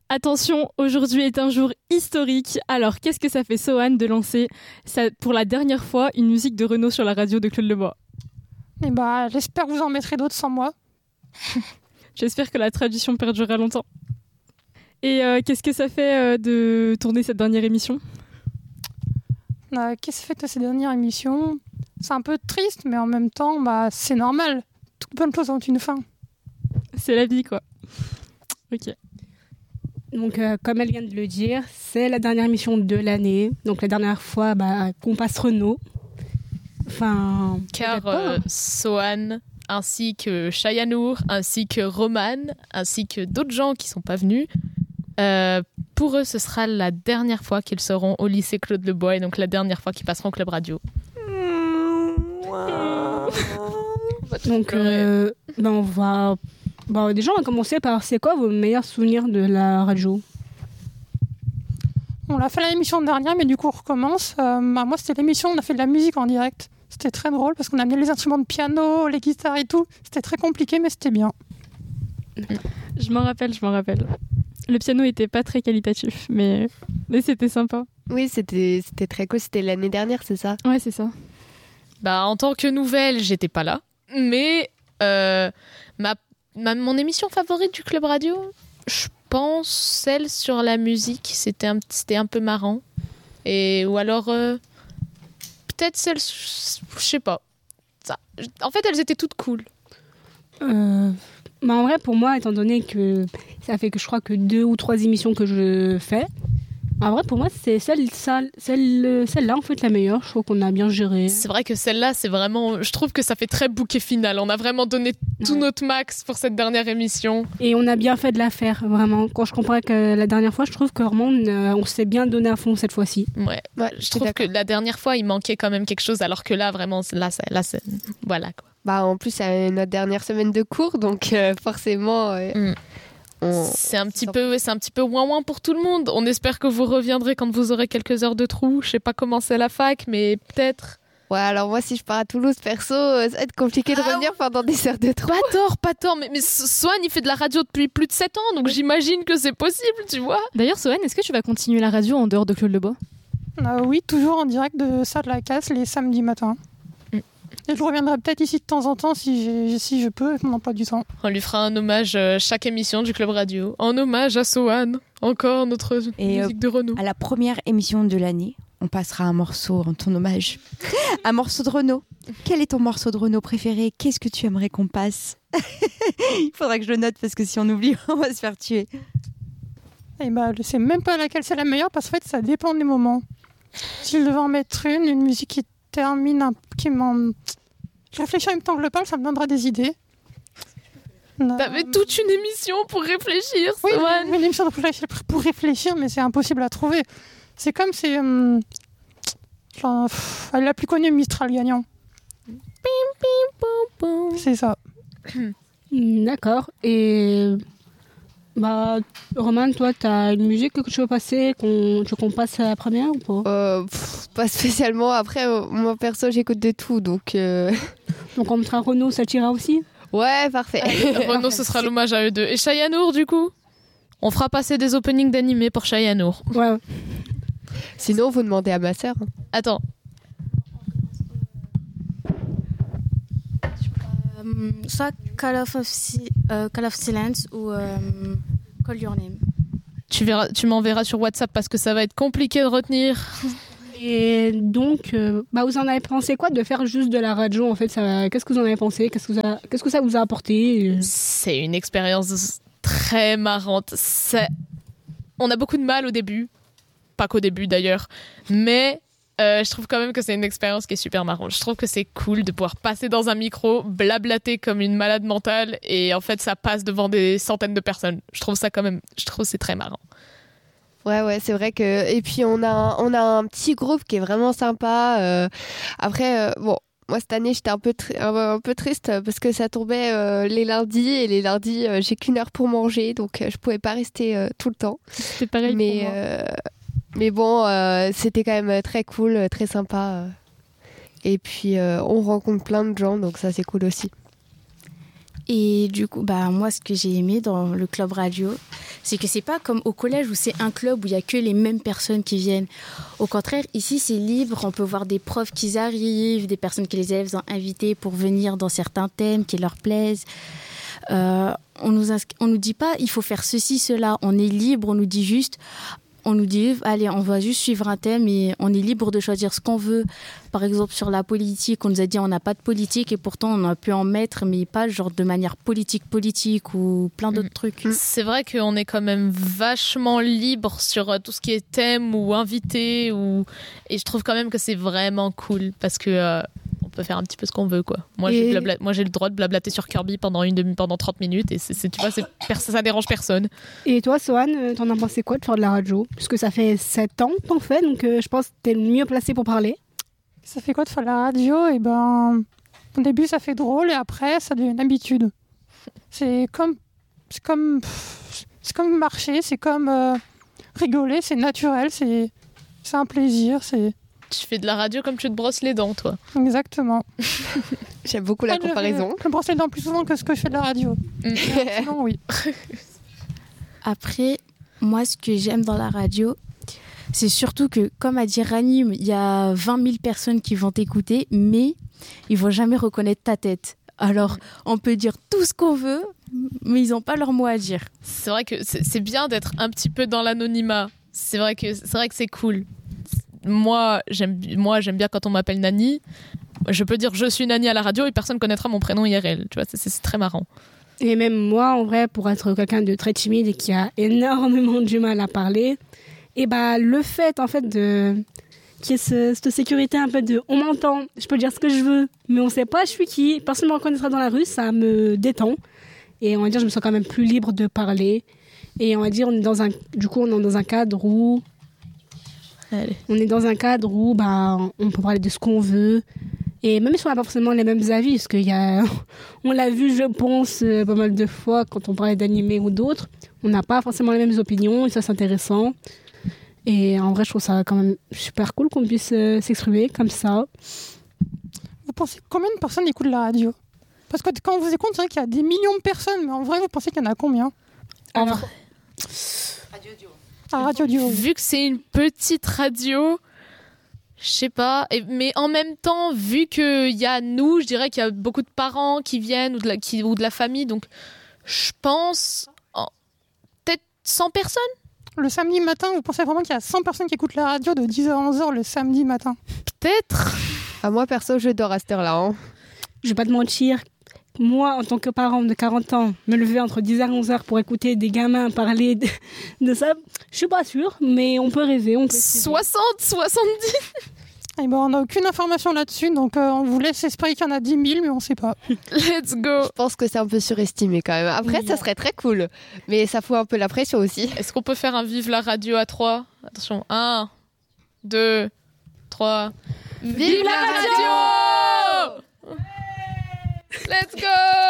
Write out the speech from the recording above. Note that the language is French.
Attention, aujourd'hui est un jour historique. Alors, qu'est-ce que ça fait, Sohan, de lancer pour la dernière fois une musique de Renaud sur la radio de Claude Lebois? Et j'espère que vous en mettrez d'autres sans moi. J'espère que la tradition perdurera longtemps. Et qu'est-ce que ça fait de tourner cette dernière émission? Qu'est-ce que ça fait de cette dernière émission? C'est un peu triste, mais en même temps, c'est normal. Toute bonne chose ont une fin. C'est la vie, quoi. Ok. Donc, comme elle vient de le dire, c'est la dernière émission de l'année. Donc, la dernière fois qu'on passe Renaud. Enfin... Car Sohan, ainsi que Chayanour, ainsi que Roman, ainsi que d'autres gens qui ne sont pas venus, pour eux, ce sera la dernière fois qu'ils seront au lycée Claude Lebois et donc la dernière fois qu'ils passeront Club Radio. Donc, on va... déjà, on va commencer par c'est quoi vos meilleurs souvenirs de la radio? On l'a fait l'émission dernière, mais du coup on recommence. Moi c'était l'émission où on a fait de la musique en direct. C'était très drôle parce qu'on a amené les instruments de piano, les guitares et tout. C'était très compliqué, mais c'était bien. Je m'en rappelle. Le piano était pas très qualitatif, mais c'était sympa. Oui, c'était très cool. C'était l'année dernière, c'est ça? Ouais, c'est ça. En tant que nouvelle, j'étais pas là, mais mon émission favorite du Club Radio, je pense celle sur la musique. C'était un peu marrant. Ou alors peut-être celle, je sais pas. En fait, elles étaient toutes cool. En vrai, pour moi, étant donné que ça fait que je crois que 2 ou 3 émissions que je fais, en vrai, pour moi, c'est celle-là, en fait, la meilleure. Je trouve qu'on a bien géré. C'est vrai que celle-là, c'est vraiment... Je trouve que ça fait très bouquet final. On a vraiment donné tout notre max pour cette dernière émission. Et on a bien fait de la faire, vraiment. Quand je compare avec la dernière fois, je trouve que vraiment, on s'est bien donné à fond cette fois-ci. Ouais, je trouve que la dernière fois, il manquait quand même quelque chose, alors que là, vraiment, là c'est... Voilà, quoi. En plus, c'est notre dernière semaine de cours, donc forcément... C'est un petit peu ouin-ouin pour tout le monde. On espère que vous reviendrez quand vous aurez quelques heures de trou. Je sais pas comment c'est la fac, mais peut-être. Ouais, alors moi, si je pars à Toulouse, perso, ça va être compliqué de revenir pendant des heures de trou. Pas tort. Mais Sohan, il fait de la radio depuis plus de 7 ans, donc j'imagine que c'est possible, tu vois. D'ailleurs, Sohan, est-ce que tu vas continuer la radio en dehors de Claude Lebois? Oui, toujours en direct de ça de la casse les samedis matins. Et je reviendrai peut-être ici de temps en temps si je peux, avec mon emploi du temps. On lui fera un hommage chaque émission du Club Radio. En hommage à Sohan, encore notre musique de Renaud. À la première émission de l'année, on passera un morceau en ton hommage. Un morceau de Renaud. Quel est ton morceau de Renaud préféré? Qu'est-ce que tu aimerais qu'on passe? Il faudra que je le note parce que si on oublie, on va se faire tuer. Et je sais même pas laquelle c'est la meilleure parce qu'en fait, ça dépend des moments. Si je devais en mettre une musique qui termine, je réfléchis en même temps que je le parle, ça me donnera des idées. T'avais toute une émission pour réfléchir, oui, Sohan. Une émission pour réfléchir, mais c'est impossible à trouver. C'est comme elle la plus connue, Mistral gagnant. C'est ça. D'accord. Et Roman, toi, t'as une musique que tu veux passer, qu'on passe à la première ou pas? Pas spécialement. Après, moi perso, j'écoute de tout, donc. Donc on mettra Renaud, ça t'ira aussi? Ouais, parfait. Renaud, ce sera l'hommage à eux deux. Et Chayanour, du coup, on fera passer des openings d'animés pour Chayanour. Ouais. Sinon, vous demandez à ma sœur. Attends. Soit Call of Silence ou Call Your Name. Tu m'enverras sur WhatsApp parce que ça va être compliqué de retenir. Et donc, vous en avez pensé quoi de faire juste de la radio en fait? Qu'est-ce que vous en avez pensé? Qu'est-ce que ça vous a apporté? C'est une expérience très marrante. On a beaucoup de mal au début. Pas qu'au début d'ailleurs. Mais je trouve quand même que c'est une expérience qui est super marrante. Je trouve que c'est cool de pouvoir passer dans un micro, blablater comme une malade mentale et en fait ça passe devant des centaines de personnes. Je trouve que c'est très marrant. Ouais, c'est vrai que... Et puis on a un petit groupe qui est vraiment sympa. Après, moi cette année j'étais un peu triste parce que ça tombait les lundis et les lundis j'ai qu'une heure pour manger, donc je pouvais pas rester tout le temps. C'était pareil pour moi. Mais bon, c'était quand même très cool, très sympa. Et puis on rencontre plein de gens, donc ça c'est cool aussi. Et du coup, moi, ce que j'ai aimé dans le Club Radio, c'est que c'est pas comme au collège où c'est un club où il y a que les mêmes personnes qui viennent. Au contraire, ici c'est libre, on peut voir des profs qui arrivent, des personnes que les élèves ont invitées pour venir dans certains thèmes qui leur plaisent. On nous dit pas il faut faire ceci, cela, on est libre, on nous dit allez, on va juste suivre un thème et on est libre de choisir ce qu'on veut. Par exemple, sur la politique, on nous a dit on n'a pas de politique et pourtant on a pu en mettre, mais pas genre de manière politique ou plein d'autres trucs. C'est vrai qu'on est quand même vachement libre sur tout ce qui est thème ou invité, et je trouve quand même que c'est vraiment cool parce que on peut faire un petit peu ce qu'on veut, quoi. Moi, j'ai le droit de blablater sur Kirby pendant 30 minutes et tu vois, ça dérange personne. Et toi, Sohan, t'en as pensé quoi de faire de la radio? Parce que ça fait 7 ans que t'en fais, donc je pense que t'es le mieux placé pour parler. Ça fait quoi de faire de la radio? Au début, ça fait drôle et après, ça devient une habitude. C'est comme marcher, c'est comme rigoler, c'est naturel, c'est un plaisir, c'est... Tu fais de la radio comme tu te brosses les dents, toi. Exactement. J'aime beaucoup la comparaison. Je me brosse les dents plus souvent que ce que je fais de la radio. Sinon, oui. Après, moi, ce que j'aime dans la radio, c'est surtout que, comme a dit Ranim, il y a 20 000 personnes qui vont t'écouter, mais ils vont jamais reconnaître ta tête. Alors, on peut dire tout ce qu'on veut, mais ils n'ont pas leur mot à dire. C'est vrai que c'est bien d'être un petit peu dans l'anonymat. C'est vrai que c'est cool. Moi, j'aime bien quand on m'appelle Nani. Je peux dire je suis Nani à la radio et personne connaîtra mon prénom IRL. Tu vois, c'est très marrant. Et même moi, en vrai, pour être quelqu'un de très timide et qui a énormément du mal à parler, et le fait, en fait, qu'il y ait cette sécurité un peu de on m'entend, je peux dire ce que je veux, mais on sait pas je suis qui, personne ne me reconnaîtra dans la rue, ça me détend. Et on va dire, je me sens quand même plus libre de parler. Et on va dire, on est dans un cadre où... Allez. On est dans un cadre où on peut parler de ce qu'on veut. Et même si on n'a pas forcément les mêmes avis, parce on l'a vu, je pense, pas mal de fois quand on parlait d'animés ou d'autres, on n'a pas forcément les mêmes opinions et ça c'est intéressant. Et en vrai, je trouve ça quand même super cool qu'on puisse s'exprimer comme ça. Vous pensez combien de personnes écoutent la radio? Parce que quand on vous écoute, c'est vrai qu'il y a des millions de personnes, mais en vrai, vous pensez qu'il y en a combien? Alors, Radio Duo. Vu que c'est une petite radio, je sais pas, mais en même temps, vu qu'il y a nous, je dirais qu'il y a beaucoup de parents qui viennent ou de la famille, donc je pense peut-être 100 personnes. Le samedi matin, vous pensez vraiment qu'il y a 100 personnes qui écoutent la radio de 10h à 11h le samedi matin? Peut-être. Moi, perso, je dors à cette heure-là. Hein. Je vais pas te mentir, moi, en tant que parent de 40 ans, me lever entre 10h et 11h pour écouter des gamins parler de ça, je suis pas sûre, mais on peut rêver. 60, 70. On n'a aucune information là-dessus, donc on vous laisse espérer qu'il y en a 10 000, mais on sait pas. Let's go. Je pense que c'est un peu surestimé quand même. Après, ça serait très cool, mais ça fout un peu la pression aussi. Est-ce qu'on peut faire un vive la radio à 3? Attention, 1, 2, 3. Vive la radio! Let's go!